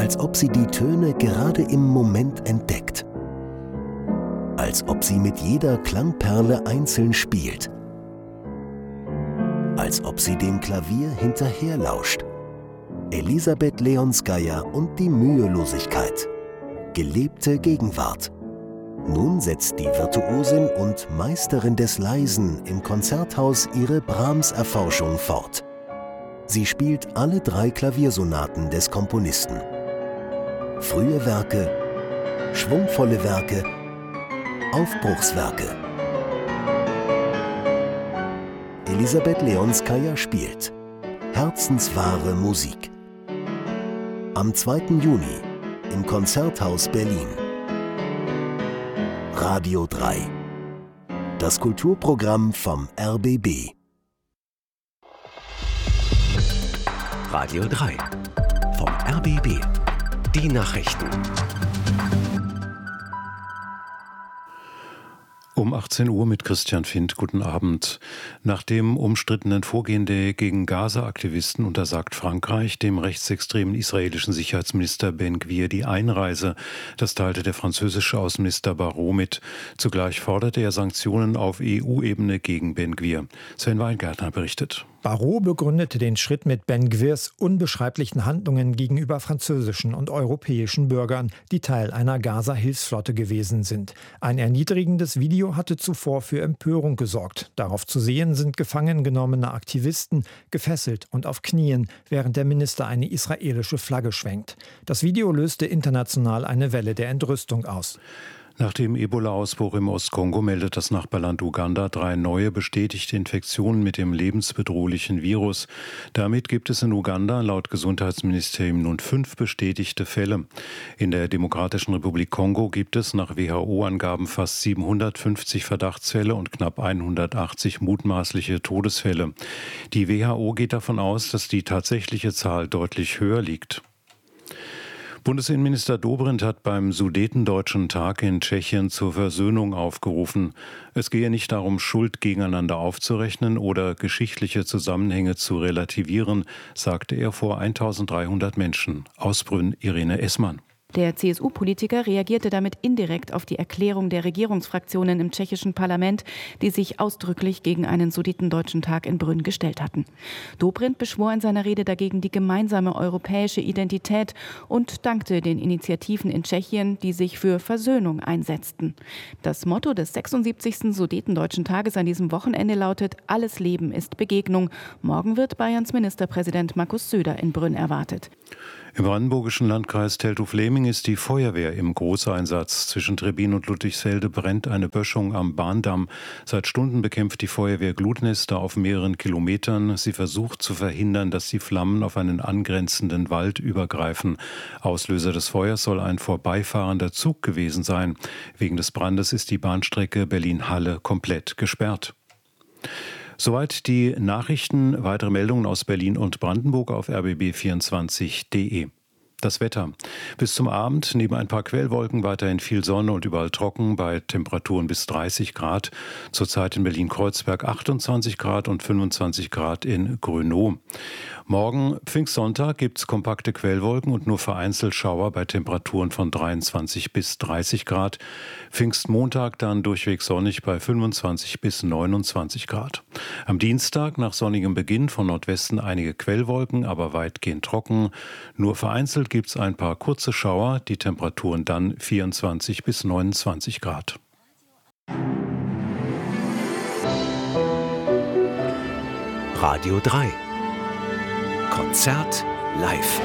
als ob sie die Töne gerade im Moment entdeckt. Als ob sie mit jeder Klangperle einzeln spielt. Als ob sie dem Klavier hinterherlauscht. Elisabeth Leonskaya und die Mühelosigkeit. Gelebte Gegenwart. Nun setzt die Virtuosin und Meisterin des Leisen im Konzerthaus ihre Brahms-Erforschung fort. Sie spielt alle 3 Klaviersonaten des Komponisten. Frühe Werke, schwungvolle Werke, Aufbruchswerke. Elisabeth Leonskaya spielt herzenswahre Musik. Am 2. Juni im Konzerthaus Berlin. Radio 3. Das Kulturprogramm vom RBB. Radio 3 vom RBB. Die Nachrichten. Um 18 Uhr mit Christian Findt. Guten Abend. Nach dem umstrittenen Vorgehen der gegen Gaza-Aktivisten untersagt Frankreich dem rechtsextremen israelischen Sicherheitsminister Ben Gvir die Einreise. Das teilte der französische Außenminister Barrot mit. Zugleich forderte er Sanktionen auf EU-Ebene gegen Ben Gvir. Sven Weingärtner berichtet. Barrot begründete den Schritt mit Ben Gvirs unbeschreiblichen Handlungen gegenüber französischen und europäischen Bürgern, die Teil einer Gaza-Hilfsflotte gewesen sind. Ein erniedrigendes Video hatte zuvor für Empörung gesorgt. Darauf zu sehen sind gefangen genommene Aktivisten, gefesselt und auf Knien, während der Minister eine israelische Flagge schwenkt. Das Video löste international eine Welle der Entrüstung aus. Nach dem Ebola-Ausbruch im Ostkongo meldet das Nachbarland Uganda 3 neue bestätigte Infektionen mit dem lebensbedrohlichen Virus. Damit gibt es in Uganda laut Gesundheitsministerium nun 5 bestätigte Fälle. In der Demokratischen Republik Kongo gibt es nach WHO-Angaben fast 750 Verdachtsfälle und knapp 180 mutmaßliche Todesfälle. Die WHO geht davon aus, dass die tatsächliche Zahl deutlich höher liegt. Bundesinnenminister Dobrindt hat beim Sudetendeutschen Tag in Tschechien zur Versöhnung aufgerufen. Es gehe nicht darum, Schuld gegeneinander aufzurechnen oder geschichtliche Zusammenhänge zu relativieren, sagte er vor 1300 Menschen. Aus Brünn Irene Essmann. Der CSU-Politiker reagierte damit indirekt auf die Erklärung der Regierungsfraktionen im tschechischen Parlament, die sich ausdrücklich gegen einen Sudetendeutschen Tag in Brünn gestellt hatten. Dobrindt beschwor in seiner Rede dagegen die gemeinsame europäische Identität und dankte den Initiativen in Tschechien, die sich für Versöhnung einsetzten. Das Motto des 76. Sudetendeutschen Tages an diesem Wochenende lautet: Alles Leben ist Begegnung. Morgen wird Bayerns Ministerpräsident Markus Söder in Brünn erwartet. Im brandenburgischen Landkreis Teltow-Fläming ist die Feuerwehr im Großeinsatz. Zwischen Trebbin und Ludwigsfelde brennt eine Böschung am Bahndamm. Seit Stunden bekämpft die Feuerwehr Glutnester auf mehreren Kilometern. Sie versucht zu verhindern, dass die Flammen auf einen angrenzenden Wald übergreifen. Auslöser des Feuers soll ein vorbeifahrender Zug gewesen sein. Wegen des Brandes ist die Bahnstrecke Berlin-Halle komplett gesperrt. Soweit die Nachrichten. Weitere Meldungen aus Berlin und Brandenburg auf rbb24.de. Das Wetter. Bis zum Abend neben ein paar Quellwolken weiterhin viel Sonne und überall trocken bei Temperaturen bis 30 Grad. Zurzeit in Berlin-Kreuzberg 28 Grad und 25 Grad in Grönow. Morgen Pfingstsonntag gibt es kompakte Quellwolken und nur vereinzelt Schauer bei Temperaturen von 23 bis 30 Grad. Pfingstmontag dann durchweg sonnig bei 25 bis 29 Grad. Am Dienstag nach sonnigem Beginn von Nordwesten einige Quellwolken, aber weitgehend trocken. Nur vereinzelt gibt es ein paar kurze Schauer, die Temperaturen dann 24 bis 29 Grad. Radio 3. Konzert live.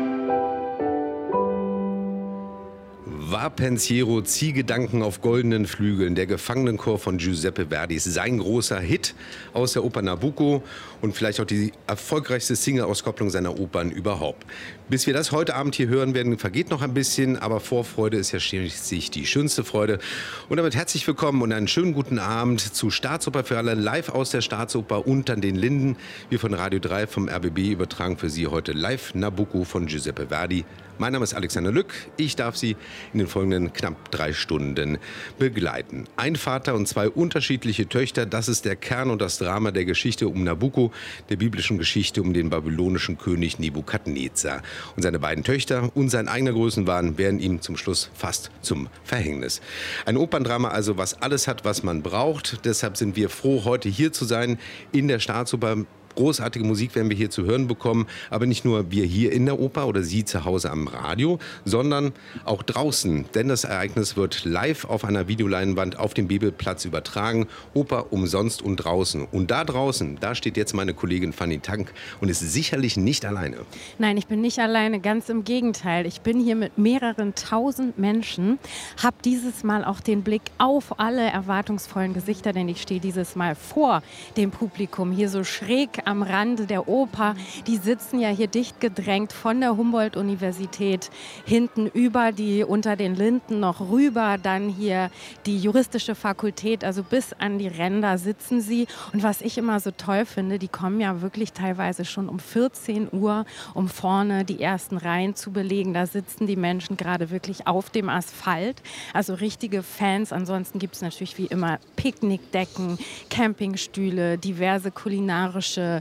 War Pensiero, Ziehgedanken auf goldenen Flügeln, der Gefangenenchor von Giuseppe Verdi, ist sein großer Hit aus der Oper Nabucco und vielleicht auch die erfolgreichste Single-Auskopplung seiner Opern überhaupt. Bis wir das heute Abend hier hören werden, vergeht noch ein bisschen, aber Vorfreude ist ja schließlich die schönste Freude. Und damit herzlich willkommen und einen schönen guten Abend zu Staatsoper für alle, live aus der Staatsoper Unter den Linden. Wir von Radio 3 vom RBB übertragen für Sie heute live Nabucco von Giuseppe Verdi. Mein Name ist Alexander Lück. Ich darf Sie in in den folgenden knapp 3 Stunden begleiten. Ein Vater und 2 unterschiedliche Töchter, das ist der Kern und das Drama der Geschichte um Nabucco, der biblischen Geschichte um den babylonischen König Nebukadnezar. Und seine beiden Töchter und sein eigener Größenwahn werden ihm zum Schluss fast zum Verhängnis. Ein Operndrama also, was alles hat, was man braucht. Deshalb sind wir froh, heute hier zu sein in der Staatsoper. Großartige Musik werden wir hier zu hören bekommen, aber nicht nur wir hier in der Oper oder Sie zu Hause am Radio, sondern auch draußen, denn das Ereignis wird live auf einer Videoleinwand auf dem Bebelplatz übertragen, Oper umsonst und draußen. Und da draußen, da steht jetzt meine Kollegin Fanny Tank und ist sicherlich nicht alleine. Nein, ich bin nicht alleine, ganz im Gegenteil. Ich bin hier mit mehreren 1000 Menschen, habe dieses Mal auch den Blick auf alle erwartungsvollen Gesichter, denn ich stehe dieses Mal vor dem Publikum, hier so schräg am Rande der Oper. Die sitzen ja hier dicht gedrängt von der Humboldt-Universität hinten über die unter den Linden noch rüber, dann hier die juristische Fakultät, also bis an die Ränder sitzen sie. Und was ich immer so toll finde, die kommen ja wirklich teilweise schon um 14 Uhr, um vorne die ersten Reihen zu belegen. Da sitzen die Menschen gerade wirklich auf dem Asphalt, also richtige Fans. Ansonsten gibt es natürlich wie immer Picknickdecken, Campingstühle, diverse kulinarische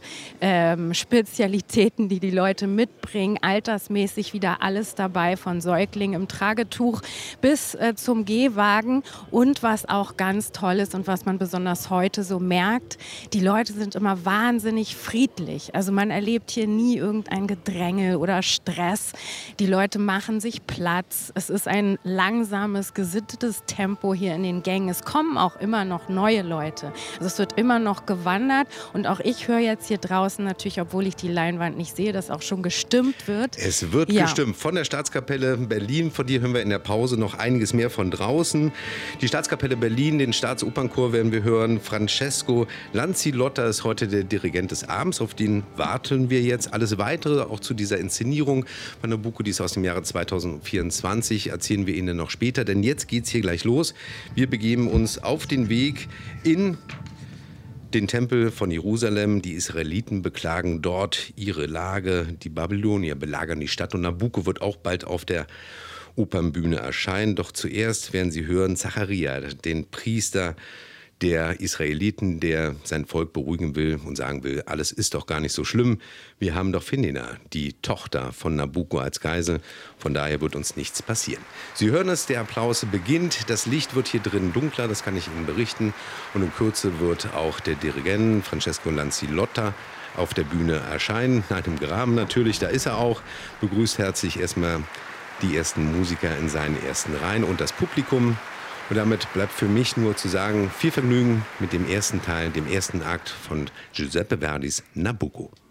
Spezialitäten, die Leute mitbringen, altersmäßig wieder alles dabei, von Säugling im Tragetuch bis zum Gehwagen. Und was auch ganz toll ist und was man besonders heute so merkt, die Leute sind immer wahnsinnig friedlich. Also man erlebt hier nie irgendein Gedränge oder Stress. Die Leute machen sich Platz. Es ist ein langsames, gesittetes Tempo hier in den Gängen. Es kommen auch immer noch neue Leute. Also es wird immer noch gewandert und auch ich höre jetzt hier draußen natürlich, obwohl ich die Leinwand nicht sehe, dass auch schon gestimmt wird. Es wird gestimmt von der Staatskapelle Berlin. Von dir hören wir in der Pause noch einiges mehr von draußen. Die Staatskapelle Berlin, den Staatsopernchor werden wir hören. Francesco Lanzilotta ist heute der Dirigent des Abends. Auf den warten wir jetzt. Alles Weitere, auch zu dieser Inszenierung von Nabucco, die ist aus dem Jahre 2024, erzählen wir Ihnen noch später. Denn jetzt geht's hier gleich los. Wir begeben uns auf den Weg in den Tempel von Jerusalem. Die Israeliten beklagen dort ihre Lage. Die Babylonier belagern die Stadt und Nabucco wird auch bald auf der Opernbühne erscheinen. Doch zuerst werden Sie hören Zacharia, den Priester der Israeliten, der sein Volk beruhigen will und sagen will, alles ist doch gar nicht so schlimm. Wir haben doch Fenina, die Tochter von Nabucco, als Geisel. Von daher wird uns nichts passieren. Sie hören es, der Applaus beginnt. Das Licht wird hier drin dunkler, das kann ich Ihnen berichten. Und in Kürze wird auch der Dirigent Francesco Lanzilotta auf der Bühne erscheinen. Nach dem Graben natürlich, da ist er auch. Begrüßt herzlich erstmal die ersten Musiker in seinen ersten Reihen und das Publikum. Und damit bleibt für mich nur zu sagen, viel Vergnügen mit dem ersten Teil, dem ersten Akt von Giuseppe Verdis Nabucco.